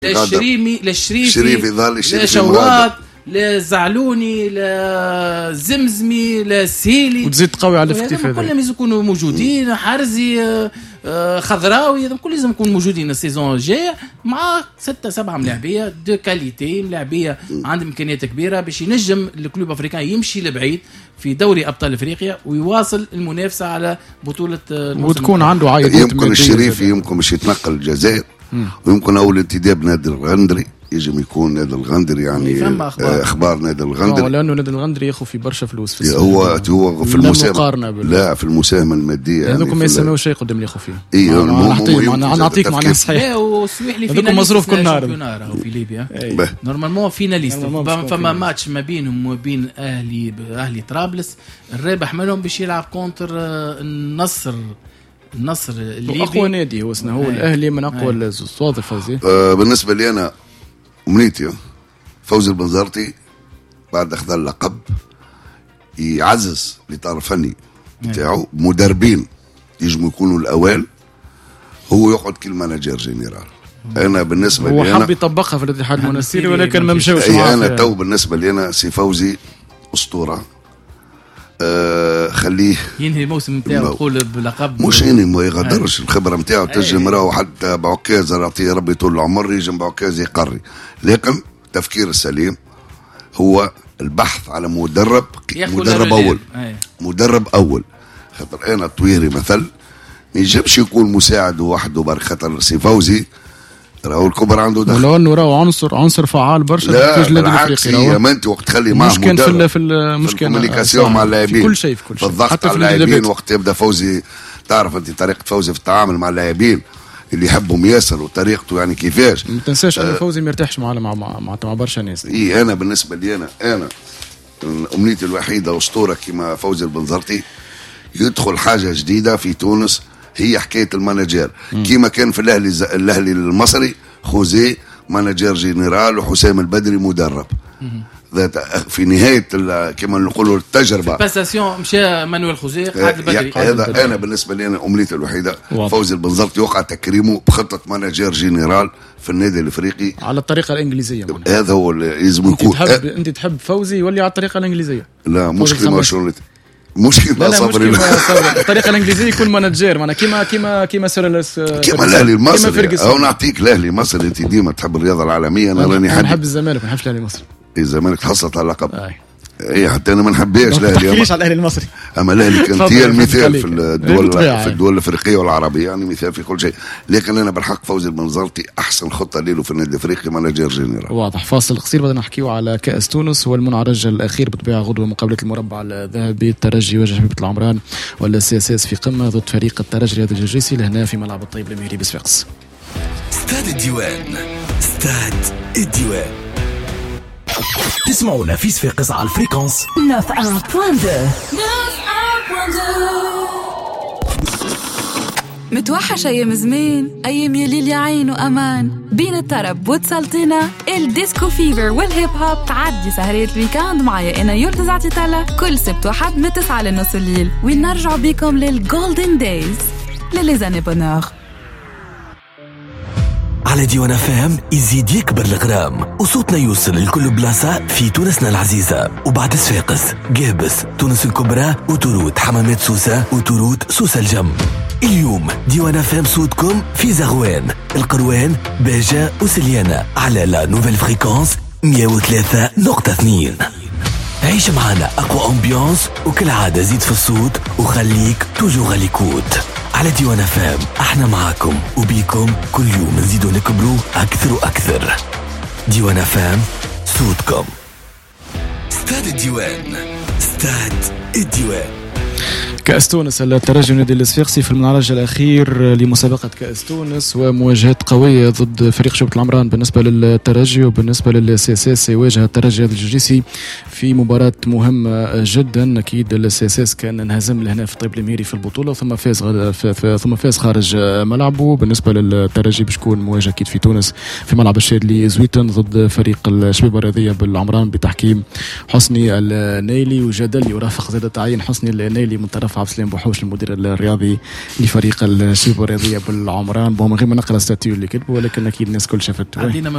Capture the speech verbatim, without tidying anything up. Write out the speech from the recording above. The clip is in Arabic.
لا الشريمي لا الشريفي الشريفي ظل لا شواط لا زعلوني لا زمزمي لا سيلي وتزيد قوي على الافتفاء هذا كلهم لازم يكونوا موجودين. حرزي خضراوي هذا كل لازم يكونوا موجودين السيزون الجاي مع ستة سبعة ملاعبيه دو كاليتي ملاعبيه عندهم امكانيات كبيره باش ينجم الكلوب افريقيا يمشي لبعيد في دوري ابطال افريقيا ويواصل المنافسه على بطوله وتكون عنده عائد. يمكن الشريفي يمكن باش يتنقل الجزائر ويمكن اول انتداب نادي الغندري يجب يكون نادي الغندري يعني أخبار. اخبار نادي الغندري لانه نادي الغندري ياخذ في برشا فلوس في هو هو في المساهمه لا في المساهمه الماديه يعني هذوك ما يسموا شيء قدام اللي ياخذ فيه. اي انا نعطيك معناها صحيح وسويح لي في مصروف كل نهار في ليبيا نورمالمون فيناليست فما ماتش ما بينهم وما بين اهلي اهلي طرابلس الرابح منهم باش يلعب كونتر النصر النصر الليبي اقوى نادي هو هو الاهلي من اقوى الصوات فوزي. آه بالنسبه لي انا امنيتي فوزي البنزرتي بعد اخذ اللقب يعزز الاطار الفني بتاعه مدربين يجموا يكونوا الاوائل هو يقعد كل مانجر جنرال. انا بالنسبه لي هو حب يطبقها في الاتحاد المنستيري ولكن ما مشاوش معاه. انا تو بالنسبه لي انا سي فوزي اسطوره. آه خليه ينهي الموسم نتاعو تقول بلقب مش ينهي ما يغادرش الخبره نتاعو تنجم راهو حتى بعكاز يعطيه ربي طول العمر يجم بعكاز يقري. لكن التفكير السليم هو البحث على مدرب مدرب اول أي. مدرب اول خاطر انا الطويري مثل ما يجبش يكون مساعد وحده برك خاطر سي فوزي راهو الكبر عنده دخل ولو انه راهو عنصر عنصر فعال برشا لا بالعكس هي ما انت وقت تخلي معه مشكل في في المشكله الكوميونيكاسيون مع اللاعبين كل شيء في كل شيء الضغط على اللاعبين وقت يبدا فوزي تعرف انت طريقه فوزي في التعامل مع اللاعبين اللي يحبهم ياسر وطريقته يعني كيفاش ما تنساش ان فوزي ما يرتاحش مع مع مع, مع, مع برشا ناس. اي انا بالنسبه لي انا انا امنيتي الوحيده اسطوره كما فوزي البنزرتي يدخل حاجه جديده في تونس هي حكايه المانجير كما كان في الاهلي الاهلي المصري خوزي مانجير جنرال وحسام البدري مدرب ذات في نهايه كما نقولوا التجربه باساسيون مشى مانويل خوزي قعد البدري. هذا انا بالنسبه لي انا امنيتي الوحيده فوزي البنزرتي يوقع تكريمه بخطه مانجير جنرال في النادي الافريقي على الطريقه الانجليزيه. هذا هو اللي لازم يكون. انت تحب انت تحب فوزي يولي على الطريقه الانجليزيه؟ لا مشكله ما شغلتي مشكلة صبري الطريقة الإنجليزية يكون مانجير معنا كيما كيما كيما سيرلس كيما الأهلي المصري أو نعطيك الأهلي المصري أنت ديما تحب الرياضة العالمية أنا راني حب نحب الزمالك ما نحبش الأهلي المصري. الزمالك تحصلت على اللقب اي حتى انا ما نحبهاش الاهلي ما على الاهلي المصري اما الاهلي كان هي المثال في الدول في الدول الافريقيه والعربيه يعني مثال في كل شيء. لكن انا بالحق فوزي البنزرتي احسن خطه له في النادي الافريقي مانجر جنرال. واضح. فاصل قصير بدنا نحكيو على كاس تونس والمنعرج الاخير بطبيعه غدوه مقابله المربع الذهبي الترجي واجه حبيبه العمران ولا سي اس اس في قمه ضد فريق الترجي رياض الجرجيسي لهنا في ملعب الطيب المهري بصفاقس. استاد الديوان استاد الديوان تسمعونا في صفاقس على الفريكونس تسعة فاصلة اثنين. متوحش ايام زمان ايام يليل يا عين وامان بين الطرب والسلطنه الديسكو فيفر والهيب هوب تعدي سهرات الويكاند معايا انا يولد زعتيتالا كل سبت وحد من تسعة لنص الليل وين نرجع بكم للجولدن دايز لليزاني بونور على ديوان فام يزيد يكبر الغرام وصوتنا يوصل لكل بلاصة في تونسنا العزيزة وبعد صفاقس قابس تونس الكبرى وتروت حمامات سوسة وتروت سوسة الجم. اليوم ديوان فام صوتكم في زغوان القروان باجة وسليانة على لا نوفيل فريكونس مية وثلاثة نقطة اثنين. عيش معنا أقوى أمبيانس وكل عادة زيد في الصوت وخليك توجو غاليكوت على ديوان فام. احنا معاكم وبيكم كل يوم نزيدوا نكبروا أكثر وأكثر. ديوان فام صوتكم. استاد الديوان استاد الديوان. كأس تونس الترجي النادي الصفاقسي في المنعرج الأخير لمسابقة كأس تونس ومواجهات قوية ضد فريق شبط العمران بالنسبة للترجي وبالنسبة للسي اس اس يواجه الترجي الجرجيسي في مباراة مهمة جدا. أكيد السي اس اس كان انهزم لهنا في طيب الميري في البطولة ثم فاز ثم فاز خارج ملعبه. بالنسبة للترجي بشكون مواجهة أكيد في تونس في ملعب الشادلي زويتن ضد فريق الشبيبة الرياضية بالعمران بتحكيم حسني النيلي وجدل يرافق زاد تعيين حسني النيلي من طرف عبد السلام بوحوش المدير الرياضي لفريق الشباب الرياضيه بالعمران. بون من غير ما نقرا ستاتيو اللي كتبوا ولكن اكيد الناس كل شافته.